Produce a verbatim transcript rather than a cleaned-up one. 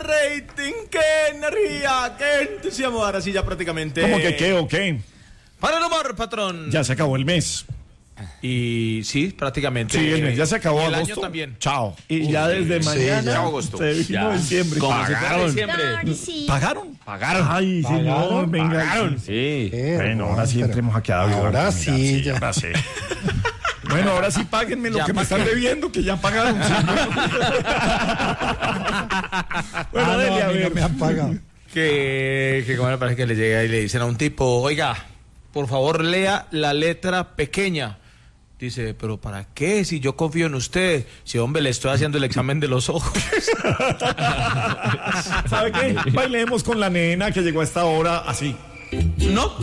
rating, qué energía, qué entusiasmo. Ahora sí, ya prácticamente. ¿Cómo que qué o qué? Para el humor, patrón. Ya se acabó el mes. Y sí, prácticamente. Sí, el mes ya se acabó. Y el agosto. año también. Chao. Y Uy, ya desde sí, mañana. ya agosto. Se vino Ya. diciembre. Como si fuera Pagaron. diciembre. ¿Pagaron? Pagaron. Ay, ¿Pagaron? señor, venga. Pagaron. Sí. Qué Bueno, ahora sí pero- entremos aquí a Ahora sí, ya. Ahora sí. Bueno, ahora sí páguenme lo Ya, que me están paguen. debiendo, que ya pagaron. Sí. Bueno, Ah, no, dele, a a mí no ver. me han pagado. Que, que como me parece que le llega y le dicen a un tipo, oiga, por favor lea la letra pequeña. Dice, pero ¿para qué? Si yo confío en usted. Si, hombre, le estoy haciendo el examen de los ojos. ¿Sabe qué? Bailemos con la nena que llegó a esta hora así. No.